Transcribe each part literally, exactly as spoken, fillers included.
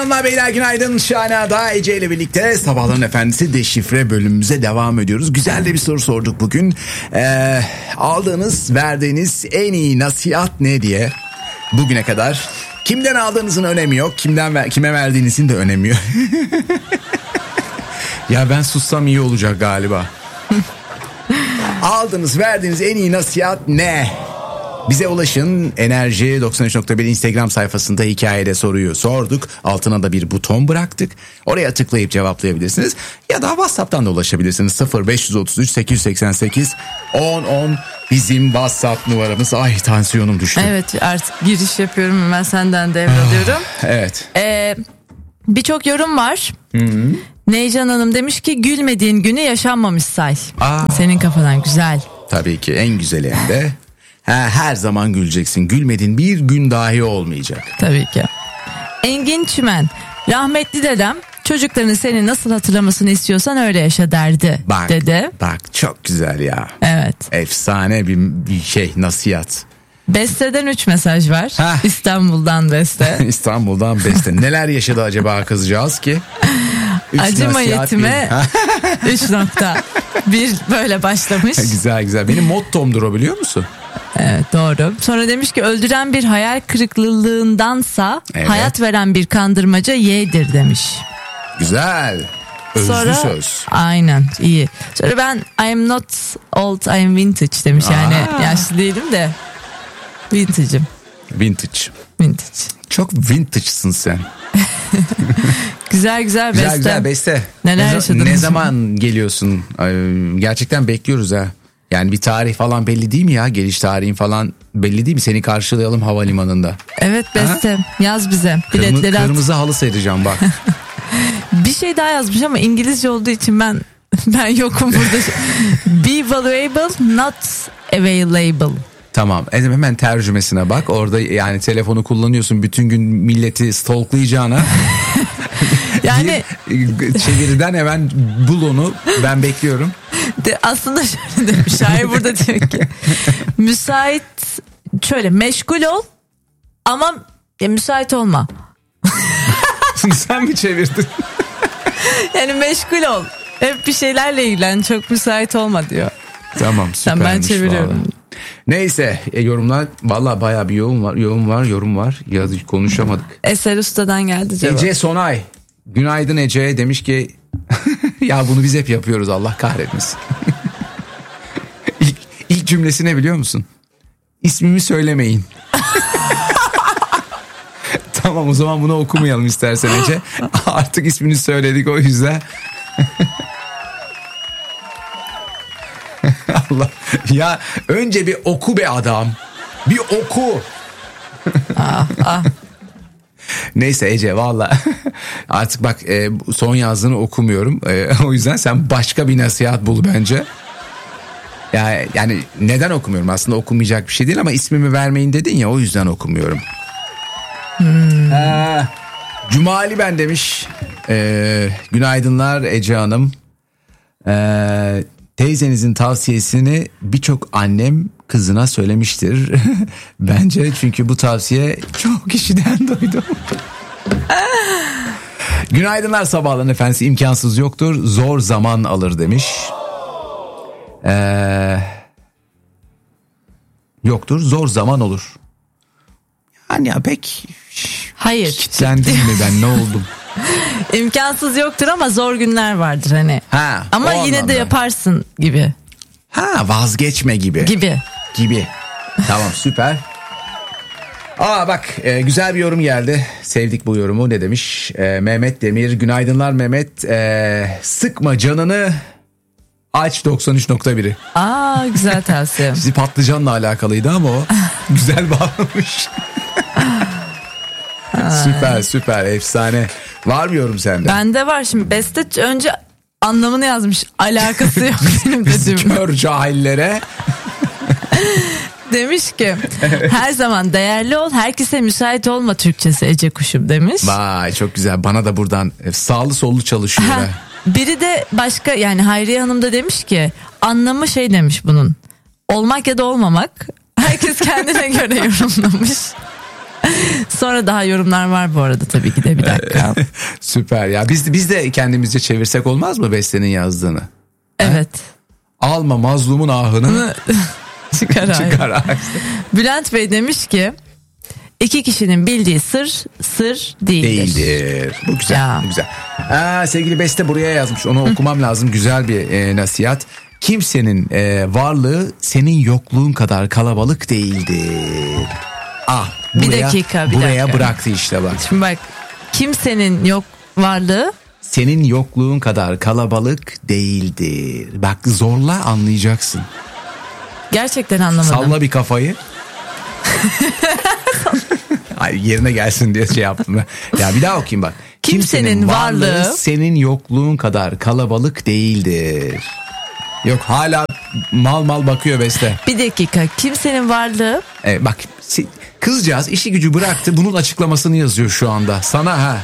Hanımlar beyler günaydın. Şahane Ada Ece ile birlikte Sabahların Efendisi Deşifre bölümümüze devam ediyoruz. Güzel de bir soru sorduk bugün. Ee, aldığınız, verdiğiniz en iyi nasihat ne diye bugüne kadar. Kimden aldığınızın önemi yok. Kimden ver, kime verdiğinizin de önemi yok. Ya ben sussam iyi olacak galiba. Aldığınız, verdiğiniz en iyi nasihat ne? Bize ulaşın. Enerji doksan üç nokta bir Instagram sayfasında hikayede soruyu sorduk. Altına da bir buton bıraktık. Oraya tıklayıp cevaplayabilirsiniz. Ya da WhatsApp'tan da ulaşabilirsiniz. sıfır beş otuz üç sekiz seksen sekiz on on bizim WhatsApp numaramız. Ay tansiyonum düştü. Evet, artık giriş yapıyorum, hemen senden devralıyorum. Evet. Ee, Birçok yorum var. Hı-hı. Neycan Hanım demiş ki gülmediğin günü yaşanmamış say. Aa. Senin kafadan güzel. Tabii ki en güzeli hem de. Ha, her zaman güleceksin. Gülmediğin bir gün dahi olmayacak. Tabii ki. Engin Çimen, rahmetli dedem çocuklarını seni nasıl hatırlamasını istiyorsan öyle yaşa derdi. Bak, dedi. Bak çok güzel ya. Evet. Efsane bir, bir şey, nasihat. Beste'den üç mesaj var. Heh. İstanbul'dan Beste. İstanbul'dan Beste. Neler yaşadı acaba kızcağız ki? Üç Acıma yetime bir... üç nokta bir böyle başlamış. Güzel güzel. Benim mottomdur o, biliyor musun? Evet, doğru. Sonra demiş ki öldüren bir hayal kırıklığındansa evet, hayat veren bir kandırmaca yeğdir demiş. Güzel. Özlü Sonra, söz. Aynen, iyi. Sonra ben I am not old, I am vintage demiş. Yani Aa. yaşlı değilim de vintage'im. Vintage. Vintage. Çok vintage'sın sen. Güzel güzel Beste. Güzel güzel Beste. Neler ne, yaşadın? Ne zaman geliyorsun? Ay, gerçekten bekliyoruz ha. Yani bir tarih falan belli değil mi ya? Geliş tarihin falan belli değil mi? Seni karşılayalım havalimanında. Evet Beste, ha? Yaz bize. Biletleri Kırmızı, at. kırmızı halı sereceğim bak. Bir şey daha yazmış ama İngilizce olduğu için ben ben yokum burada. Be valuable, not available. Tamam, hemen tercümesine bak. Orada yani telefonu kullanıyorsun, bütün gün milleti stalklayacağına. Yani bir çeviriden hemen bul onu, ben bekliyorum. De, aslında şöyle demiş şair burada diyor ki müsait, şöyle meşgul ol ama ya müsait olma. Sen mi çevirdin? Yani meşgul ol, hep bir şeylerle ilgilen, çok müsait olma diyor. Tamam, süpermiş. Ben çeviriyorum. Vallahi. Neyse, e, yorumlar vallahi bayağı bir yorum var, yorum var, yorum var. Ya konuşamadık. Eser Usta'dan geldi cevap. Ece Sonay. Günaydın Ece, demiş ki ya bunu biz hep yapıyoruz, Allah kahretmesin. ilk, ilk cümlesi ne biliyor musun? İsmimi söylemeyin. Tamam, o zaman bunu okumayalım istersen Ece. Artık ismini söyledik, o yüzden. Allah ya, önce bir oku be adam. Bir oku. ah, ah. Neyse Ece, valla artık bak, e, son yazdığını okumuyorum. E, o yüzden sen başka bir nasihat bul bence. Yani, yani neden okumuyorum? Aslında okumayacak bir şey değil ama ismimi vermeyin dedin ya, o yüzden okumuyorum. Hmm. Ha, Cumali ben demiş. E, günaydınlar Ece Hanım. E, teyzenizin tavsiyesini birçok annem kızına söylemiştir. Bence, çünkü bu tavsiye çok kişiden duydum. Günaydınlar Sabahların Efendisi, imkansız yoktur, zor zaman alır demiş. Ee, yoktur, zor zaman olur. Yani ya pek... Hayır. Kitlendim mi ben, ne oldum? İmkansız yoktur ama zor günler vardır hani. Ha, ama yine anlamda. de yaparsın gibi. Ha, vazgeçme gibi. Gibi. Gibi. Tamam, süper. Aa bak, e, güzel bir yorum geldi. Sevdik bu yorumu. Ne demiş? E, Mehmet Demir. Günaydınlar Mehmet. E, sıkma canını, aç doksan üç nokta biri. Aa, güzel tavsiye. Sizi patlıcanla alakalıydı ama o güzel bağlamış. Süper süper, efsane. Var mı yorum sende? Bende var. Şimdi Beste önce anlamını yazmış. Alakası yok benim Biz dediğim. kör cahillere. Demiş ki her zaman değerli ol, herkese müsait olma Türkçesi Ece kuşum demiş. Vay, çok güzel. Bana da buradan sağlı sollu çalışıyor. Ha, biri de başka, yani Hayriye Hanım da demiş ki anlamı şey demiş bunun. Olmak ya da olmamak. Herkes kendine göre yorumlamış. Sonra daha yorumlar var bu arada tabii ki de, bir dakika. Süper ya. Biz, biz de kendimizce çevirsek olmaz mı Beste'nin yazdığını? Evet. Ha? Alma mazlumun ahını. Çıkar, Çıkar ağaçta. Bülent Bey demiş ki iki kişinin bildiği sır sır değildir. Değildir. Bu güzel. Ya. Bu güzel. Aa, sevgili Beste buraya yazmış. Onu okumam lazım. Güzel bir e, nasihat. Kimsenin e, varlığı senin yokluğun kadar kalabalık değildir. Ah, buraya, bir dakika, bir buraya dakika. bıraktı işte bak. Şimdi bak, kimsenin yok varlığı senin yokluğun kadar kalabalık değildir. Bak zorla anlayacaksın. gerçekten anlamadım. Salla bir kafayı. Ay, yerine gelsin diye şey yaptım ben. Ya bir daha okuyayım bak. Kimsenin, Kimsenin varlığı, varlığı senin yokluğun kadar kalabalık değildir. Yok, hala mal mal bakıyor Beste. Bir dakika, kimsenin varlığı. Evet, bak kızcağız işi gücü bıraktı, bunun açıklamasını yazıyor şu anda sana ha.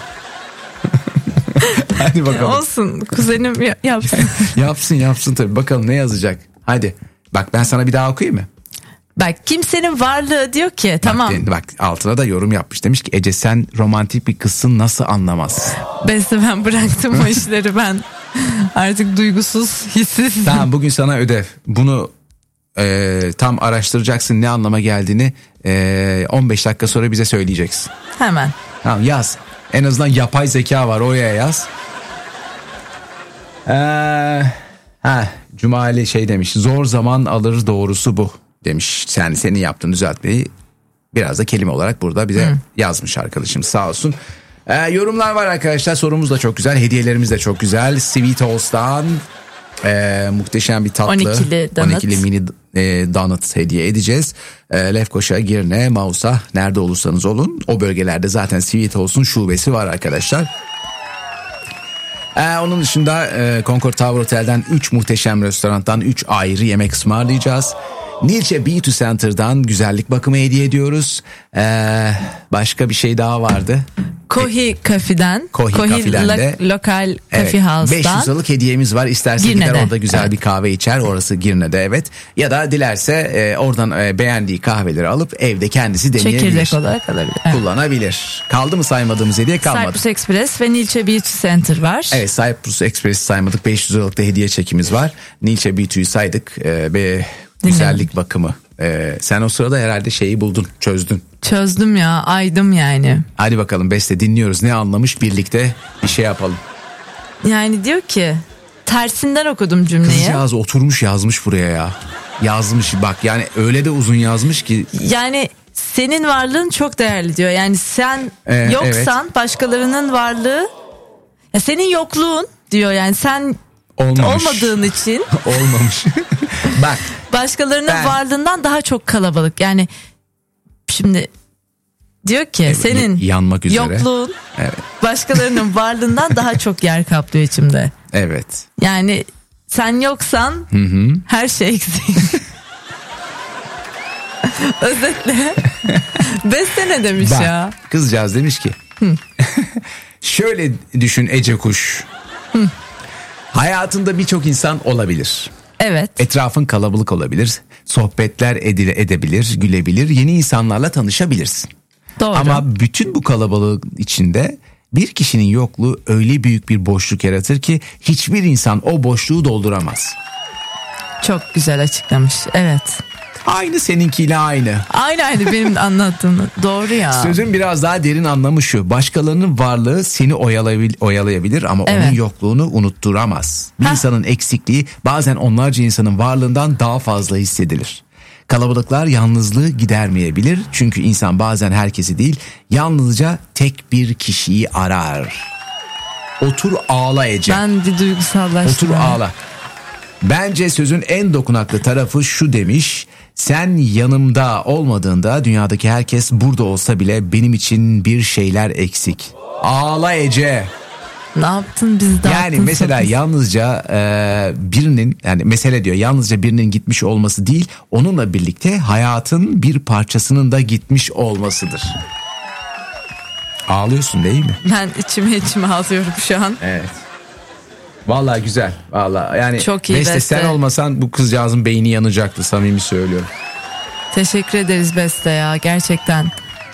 Hadi bakalım. Olsun, kuzenim yapsın. yapsın yapsın tabii, bakalım ne yazacak. Hadi bak, ben sana bir daha okuyayım mı? Bak, kimsenin varlığı diyor ki bak, tamam. Bak altına da yorum yapmış, demiş ki Ece sen romantik bir kızsın, nasıl anlamazsın? Beste ben bıraktım o işleri, ben artık duygusuz, hissiz. Tamam, bugün sana ödev, bunu e, tam araştıracaksın, ne anlama geldiğini e, on beş dakika sonra bize söyleyeceksin. Hemen. Tamam, yaz, en azından yapay zeka var, oraya yaz. Ee, ha, Cumali şey demiş, zor zaman alır doğrusu bu demiş. Sen senin yaptığın düzeltmeyi biraz da kelime olarak burada bize Hı. yazmış arkadaşım, sağ olsun. Ee, yorumlar var arkadaşlar, sorumuz da çok güzel, hediyelerimiz de çok güzel. Sweet Halls'tan e, muhteşem bir tatlı, on ikili donut, on ikili mini e, donut hediye edeceğiz. E, Lefkoşa, Girne, Mausa, nerede olursanız olun o bölgelerde zaten Sweet Halls'un şubesi var arkadaşlar. Ee, onun dışında e, Concord Tower Otel'den üç muhteşem restorandan üç ayrı yemek ısmarlayacağız. Nilce Beauty Center'dan güzellik bakımı hediye ediyoruz. Ee, başka bir şey daha vardı. Kohi Kafi'den. Kohi, Kohi Kafi'den lo- de. Lokal evet, Coffee House'dan. beş yüz liralık hediyemiz var. İsterse Girne'de. gider orada güzel evet. bir kahve içer. Orası Girne'de, evet. Ya da dilerse e, oradan e, beğendiği kahveleri alıp evde kendisi deneyebilir. Çekirdek olarak alabilir. Evet. Kullanabilir. Kaldı mı saymadığımız hediye? Kalmadı. Cyprus Express ve Nilce Beauty Center var. Evet, Cyprus Express'i saymadık. beş yüz liralık da hediye çekimiz var. Nilce Beauty'yi saydık. E, ve güzellik bakımı. Ee, sen o sırada herhalde şeyi buldun, çözdün. Çözdüm ya, aydım yani. Hadi bakalım Beste, dinliyoruz, ne anlamış, birlikte bir şey yapalım. Yani diyor ki, tersinden okudum cümleyi. Kızcağız oturmuş yazmış buraya ya. Yazmış bak, yani öyle de uzun yazmış ki. Yani senin varlığın çok değerli diyor. Yani sen ee, yoksan evet. başkalarının varlığı, ya senin yokluğun diyor, yani sen olmamış. Olmadığın için. Olmamış. Bak. Başkalarının ben... varlığından daha çok kalabalık. Yani şimdi diyor ki evet, senin yanmak üzere. Yokluğun evet. başkalarının varlığından daha çok yer kaplıyor içimde. Evet. Yani sen yoksan hı hı. her şey eksik. Özetle. Beste ne demiş Bak, ya? Kızcağız demiş ki. Şöyle düşün Ece Kuş. Hı. Hayatında birçok insan olabilir. Evet. Etrafın kalabalık olabilir. Sohbetler edile, edebilir, gülebilir. Yeni insanlarla tanışabilirsin. Doğru. Ama bütün bu kalabalığın içinde bir kişinin yokluğu öyle büyük bir boşluk yaratır ki hiçbir insan o boşluğu dolduramaz. Çok güzel açıklamış. Evet. Aynı seninkiyle aynı. Aynı aynı benim anlattığım. Doğru ya. Sözün biraz daha derin anlamı şu. Başkalarının varlığı seni oyalayabilir, oyalayabilir ama evet. onun yokluğunu unutturamaz. Bir Heh. insanın eksikliği bazen onlarca insanın varlığından daha fazla hissedilir. Kalabalıklar yalnızlığı gidermeyebilir. Çünkü insan bazen herkesi değil, yalnızca tek bir kişiyi arar. Otur ağla Ece. Ben bir duygusallaştım. Otur ağla. Bence sözün en dokunaklı tarafı şu demiş. Sen yanımda olmadığında dünyadaki herkes burada olsa bile benim için bir şeyler eksik. Ağla Ece. Ne yaptın biz de? Yani mesela sakın. yalnızca e, birinin, yani mesele diyor, yalnızca birinin gitmiş olması değil, onunla birlikte hayatın bir parçasının da gitmiş olmasıdır. Ağlıyorsun değil mi? Ben içime içime ağlıyorum şu an. Evet. Vallahi güzel. Vallahi yani çok iyi Beste, Beste. Sen olmasan bu kızcağızın beyni yanacaktı, samimi söylüyorum. Teşekkür ederiz Beste ya, gerçekten.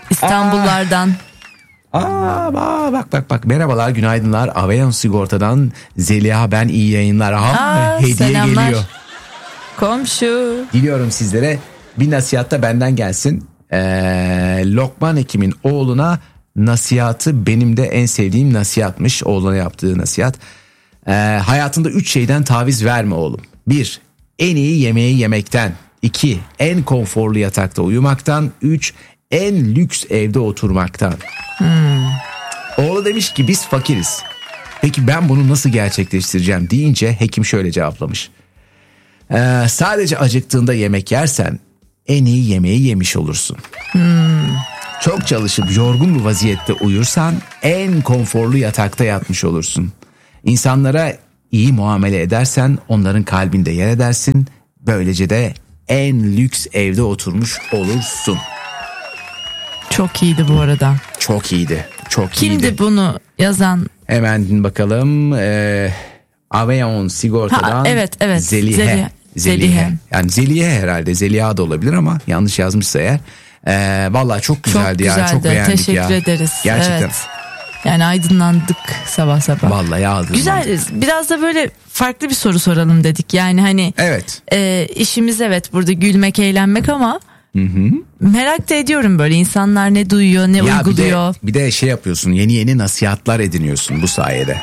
İstanbullardan. Aa, bak bak bak merhabalar, günaydınlar. Aveon Sigorta'dan Zeliha ben, iyi yayınlar. Aha, Aa, hediye selamlar. geliyor. Komşu. Diliyorum sizlere bir nasihat da benden gelsin. Ee, Lokman Hekim'in oğluna nasihatı benim de en sevdiğim nasihatmış. Oğluna yaptığı nasihat. Ee, hayatında üç şeyden taviz verme oğlum. Bir, en iyi yemeği yemekten. İki, en konforlu yatakta uyumaktan. Üç, en lüks evde oturmaktan. Hmm. Oğlu demiş ki biz fakiriz. Peki ben bunu nasıl gerçekleştireceğim deyince hekim şöyle cevaplamış. Ee, sadece acıktığında yemek yersen en iyi yemeği yemiş olursun. Hmm. Çok çalışıp yorgun bir vaziyette uyursan en konforlu yatakta yatmış olursun. İnsanlara iyi muamele edersen onların kalbinde yer edersin. Böylece de en lüks evde oturmuş olursun. Çok iyiydi bu arada. Çok iyiydi. Çok Kimdi iyiydi. Kimdi bunu yazan? Hemen bakalım. Ee, Aveon Sigorta'dan ha, evet, evet. Zelihe. Zelihe. Zelihe. Yani Zelihe herhalde. Zeliha da olabilir ama yanlış yazmışsa eğer. Ee, vallahi çok güzeldi, çok ya. Güzeldi. Çok beğendik Teşekkür ya. Teşekkür ederiz. Gerçekten. Evet. Yani aydınlandık sabah sabah. Vallahi aydınlandık. Güzel. Biraz da böyle farklı bir soru soralım dedik. Yani hani evet. E, işimiz evet burada gülmek, eğlenmek ama hı hı. merak da ediyorum böyle insanlar ne duyuyor, ne ya uyguluyor. Bir de, bir de şey yapıyorsun, yeni yeni nasihatler ediniyorsun bu sayede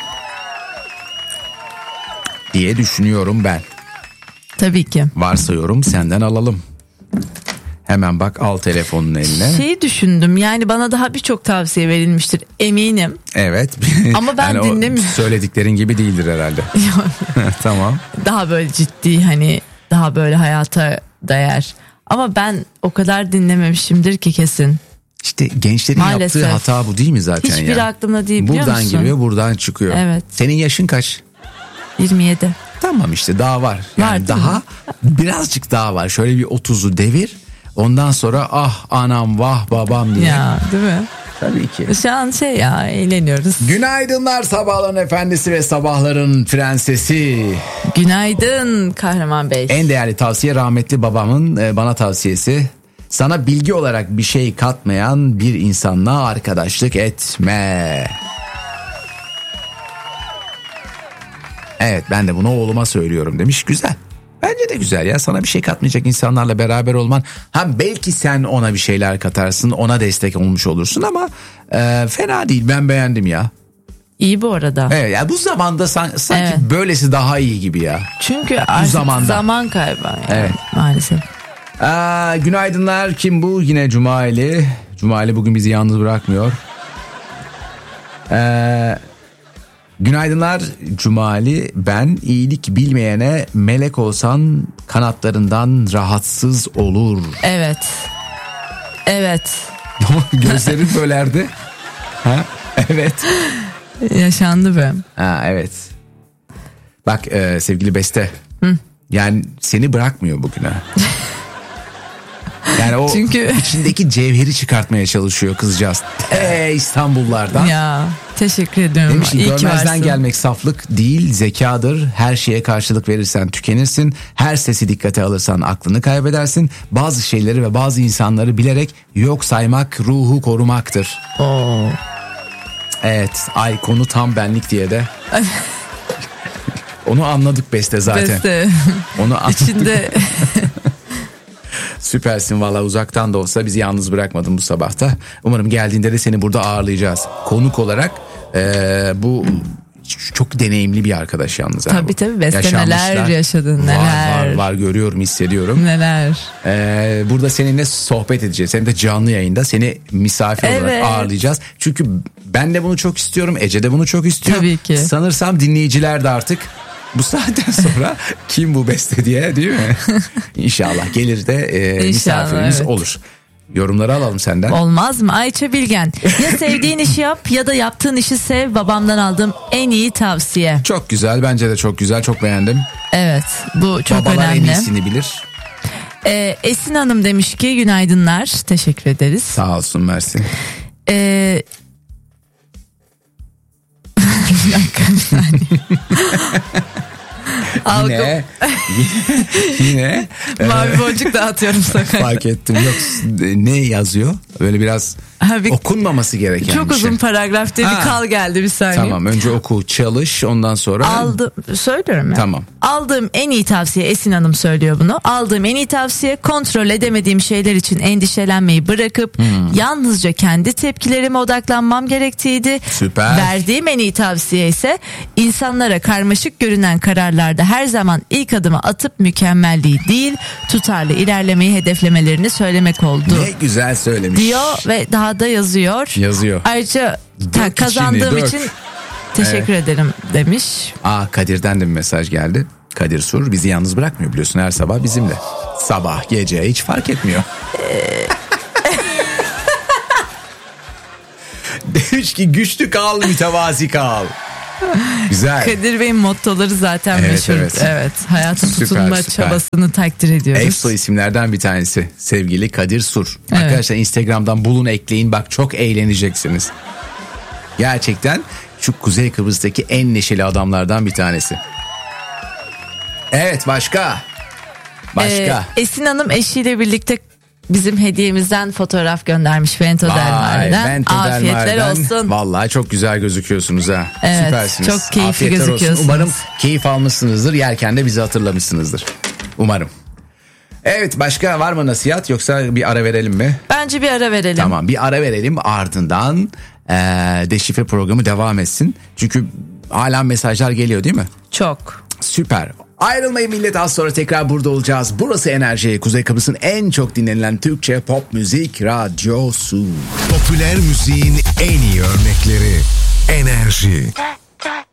diye düşünüyorum ben. Tabii ki. Varsayıyorum senden alalım. Hemen bak, al telefonun eline. Şeyi düşündüm, yani bana daha birçok tavsiye verilmiştir eminim. Evet. Ama ben yani dinlemiyorum. Söylediklerin gibi değildir herhalde. Tamam. Daha böyle ciddi, hani daha böyle hayata değer. Ama ben o kadar dinlememişimdir ki kesin. İşte gençlerin maalesef yaptığı hata bu değil mi zaten? Hiçbiri ya? Hiçbiri aklımda değil, biliyor buradan musun? Buradan giriyor, buradan çıkıyor. Evet. Senin yaşın kaç? yirmi yedi. Tamam işte, daha var. Yani var daha birazcık daha var. Şöyle bir otuzu devir. Ondan sonra ah anam vah babam diye. Ya değil mi? Tabii ki. Şu an şey ya, eğleniyoruz. Günaydınlar sabahların efendisi ve sabahların prensesi. Günaydın Kahraman Bey. En değerli tavsiye rahmetli babamın bana tavsiyesi. Sana bilgi olarak bir şey katmayan bir insanla arkadaşlık etme. Evet, ben de bunu oğluma söylüyorum demiş. Güzel. Bence de güzel ya, sana bir şey katmayacak insanlarla beraber olman. Ha belki sen ona bir şeyler katarsın, ona destek olmuş olursun ama e, fena değil, ben beğendim ya. İyi bu arada. Evet ya, bu zamanda san, sanki evet. böylesi daha iyi gibi ya. Çünkü artık zamanda. zaman kaybı yani, evet. maalesef. Aa, günaydınlar, kim bu? Yine Cumali. Cumali bugün bizi yalnız bırakmıyor. Eee... Günaydınlar Cumali, ben iyilik bilmeyene melek olsan kanatlarından rahatsız olur. Evet. Evet. Gözlerin böylerdi. Ha? Evet. Yaşandı be. Ha evet. Bak e, sevgili Beste. Hı? Yani seni bırakmıyor bugüne. Yani o Çünkü... içindeki cevheri çıkartmaya çalışıyor kızcağız. Eee İstanbullardan. Ya teşekkür ediyorum. Demiş ki, görmezden gelmek saflık değil zekadır. Her şeye karşılık verirsen tükenirsin. Her sesi dikkate alırsan aklını kaybedersin. Bazı şeyleri ve bazı insanları bilerek yok saymak ruhu korumaktır. Oo. Evet, ay konu tam benlik diye de. Onu anladık Beste zaten. Beste. Onu anladık. İçinde... Süpersin valla, uzaktan da olsa bizi yalnız bırakmadın bu sabahta. Umarım geldiğinde de seni burada ağırlayacağız. Konuk olarak e, bu çok deneyimli bir arkadaş yalnız. Tabii tabii, Beste neler yaşadın, neler. Var var var, görüyorum, hissediyorum. Neler. E, burada seninle sohbet edeceğiz. Hem de canlı yayında seni misafir evet. olarak ağırlayacağız. Çünkü ben de bunu çok istiyorum. Ece de bunu çok istiyor. Tabii ki. Sanırsam dinleyiciler de artık bu saatten sonra kim bu Beste diye, değil mi? İnşallah gelir de e, İnşallah, misafirimiz evet. olur. Yorumları alalım senden. Olmaz mı? Ayça Bilgen. Ya sevdiğin işi yap ya da yaptığın işi sev. Babamdan aldığım en iyi tavsiye. Çok güzel, bence de çok güzel, çok beğendim. Evet, bu çok Babalar önemli. en iyisini bilir. Ee, Esin Hanım demiş ki günaydınlar. Teşekkür ederiz. Sağ olsun, mersi. Ee... Bir dakika, bir saniye. Yine yine mavi boncuk dağıtıyorum sana. Fark ettim. Yok, ne yazıyor? Böyle biraz Ha, bir, Okunmaması gereken çok bir şey. uzun paragraf diye Ha. bir kal geldi, bir saniye. Tamam, önce oku, çalış, ondan sonra. Aldım, söylüyorum ya. Tamam. Aldığım en iyi tavsiye, Esin Hanım söylüyor bunu. Aldığım en iyi tavsiye, kontrol edemediğim şeyler için endişelenmeyi bırakıp hmm. yalnızca kendi tepkilerime odaklanmam gerektiğiydi. Süper. Verdiğim en iyi tavsiye ise insanlara karmaşık görünen kararlarda her zaman ilk adımı atıp mükemmelliği değil, tutarlı ilerlemeyi hedeflemelerini söylemek oldu. Ne güzel söylemiş. Diyor ve daha da yazıyor. Yazıyor. Ayrıca Dök kazandığım içini, için dök. teşekkür evet. ederim demiş. Aa, Kadir'den de bir mesaj geldi. Kadir Sur bizi yalnız bırakmıyor, biliyorsun, her sabah bizimle. Sabah gece hiç fark etmiyor. Demiş ki güçlü kal, mütevazi kal. Güzel. Kadir Bey'in mottoları zaten evet, meşhur. Evet. Evet. Hayata Süper, tutunma süper. çabasını takdir ediyoruz. Efso isimlerden bir tanesi. Sevgili Kadir Sur. Evet. Arkadaşlar Instagram'dan bulun, ekleyin. Bak çok eğleneceksiniz. Gerçekten şu Kuzey Kıbrıs'taki en neşeli adamlardan bir tanesi. Evet, başka. Başka. Ee, Esin Hanım eşiyle birlikte bizim hediyemizden fotoğraf göndermiş Vento Delmare'den. Vento Afiyetler Delmare'den. olsun. Vallahi çok güzel gözüküyorsunuz ha. Evet, Süpersiniz. çok keyifli Afiyetler olsun. gözüküyorsunuz. Umarım keyif almışsınızdır. Yerken de bizi hatırlamışsınızdır. Umarım. Evet, başka var mı nasihat, yoksa bir ara verelim mi? Bence bir ara verelim. Tamam, bir ara verelim, ardından ee, deşifre programı devam etsin. Çünkü hala mesajlar geliyor değil mi? Çok. Süper. Ayrılmayın millet, az sonra tekrar burada olacağız. Burası Enerji, Kuzey Kıbrıs'ın en çok dinlenilen Türkçe pop müzik radyosu. Popüler müziğin en iyi örnekleri Enerji.